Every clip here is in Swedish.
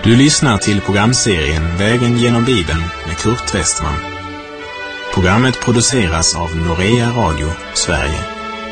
Du lyssnar till programserien Vägen genom Bibeln med Kurt Westman. Programmet produceras av Norea Radio, Sverige.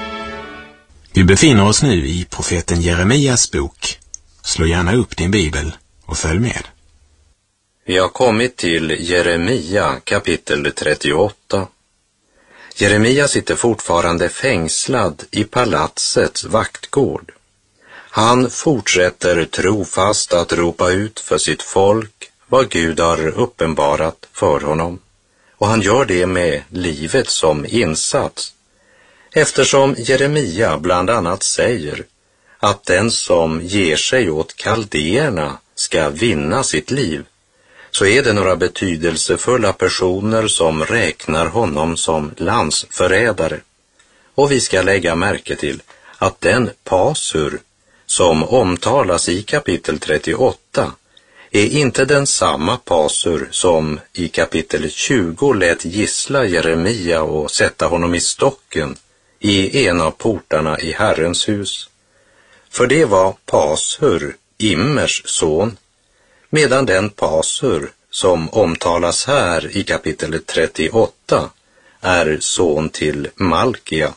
Vi befinner oss nu i profeten Jeremias bok. Slå gärna upp din bibel och följ med. Vi har kommit till Jeremia kapitel 38. Jeremia sitter fortfarande fängslad i palatsets vaktgård. Han fortsätter trofast att ropa ut för sitt folk vad Gud har uppenbarat för honom. Och han gör det med livet som insats. Eftersom Jeremia bland annat säger att den som ger sig åt kaldéerna ska vinna sitt liv, så är det några betydelsefulla personer som räknar honom som landsförrädare. Och vi ska lägga märke till att den pasur som omtalas i kapitel 38 är inte den samma pasur som i kapitel 20 lät gissla Jeremia och sätta honom i stocken i en av portarna i Herrens hus. För det var Pasur, Immers son, medan den Pasur som omtalas här i kapitel 38 är son till Malkia.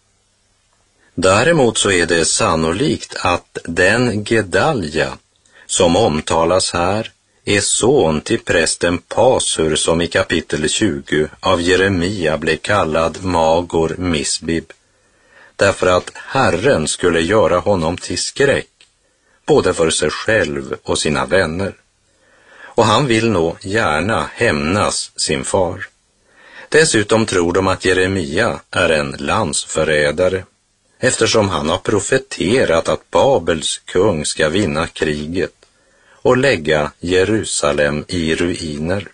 Däremot så är det sannolikt att den Gedalja som omtalas här är son till prästen Pasur som i kapitel 20 av Jeremia blev kallad Magor Misbib, därför att Herren skulle göra honom till skräck, både för sig själv och sina vänner. Och han vill nog gärna hämnas sin far. Dessutom tror de att Jeremia är en landsförrädare, eftersom han har profeterat att Babels kung ska vinna kriget och lägga Jerusalem i ruiner.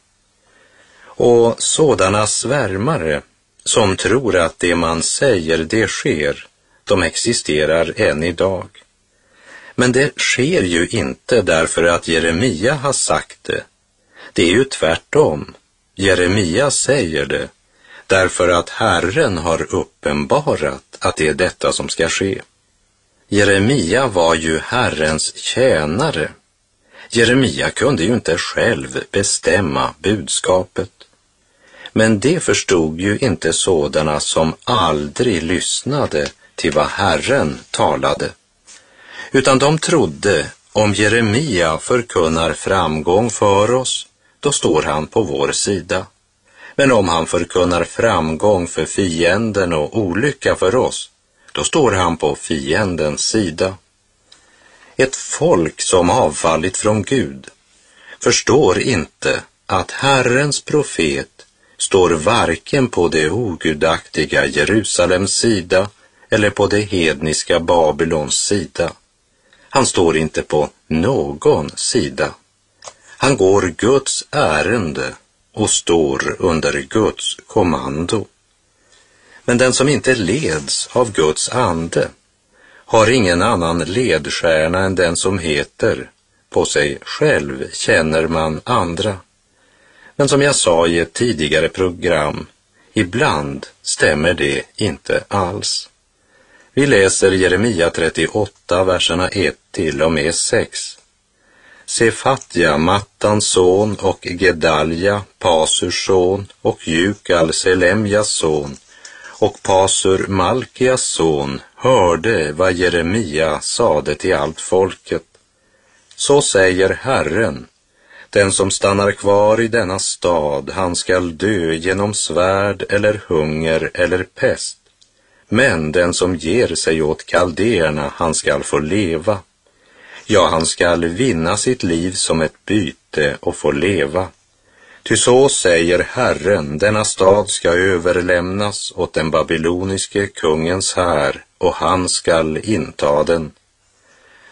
Och sådana svärmare som tror att det man säger det sker, de existerar än idag. Men det sker ju inte därför att Jeremia har sagt det. Det är ju tvärtom. Jeremia säger det därför att Herren har uppenbarat att det är detta som ska ske. Jeremia var ju Herrens tjänare. Jeremia kunde ju inte själv bestämma budskapet. Men det förstod ju inte sådana som aldrig lyssnade till vad Herren talade. Utan de trodde, om Jeremia förkunnar framgång för oss, då står han på vår sida. Men om han förkunnar framgång för fienden och olycka för oss, då står han på fiendens sida. Ett folk som avfallit från Gud förstår inte att Herrens profet står varken på det ogudaktiga Jerusalems sida eller på det hedniska Babylons sida. Han står inte på någon sida. Han går Guds ärende och står under Guds kommando. Men den som inte leds av Guds ande har ingen annan ledstjärna än den som heter på sig själv känner man andra. Men som jag sa i ett tidigare program, ibland stämmer det inte alls. Vi läser Jeremia 38, verserna 1 till och med 6. Sefatja, Mattans son, och Gedalja, Pasurs son, och Jukal, Selemjas son, och Pasur, Malkias son, hörde vad Jeremia sade till allt folket. Så säger Herren, den som stannar kvar i denna stad, han skall dö genom svärd eller hunger eller pest. Men den som ger sig åt kaldéerna, han skall få leva. Ja, han skall vinna sitt liv som ett byte och få leva. Ty så säger Herren, denna stad ska överlämnas åt den babyloniske kungens här, och han skall inta den.